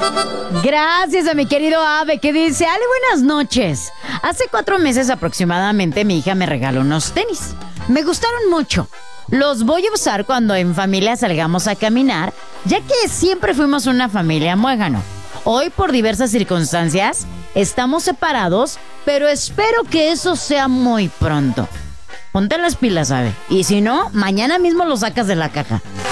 Gracias a mi querido Ave que dice: Ale, buenas noches. Hace 4 meses aproximadamente mi hija me regaló unos tenis. Me gustaron mucho. Los voy a usar cuando en familia salgamos a caminar, ya que siempre fuimos una familia muégano. Hoy, por diversas circunstancias, estamos separados, pero espero que eso sea muy pronto. Ponte las pilas, Ave. Y si no, mañana mismo lo sacas de la caja.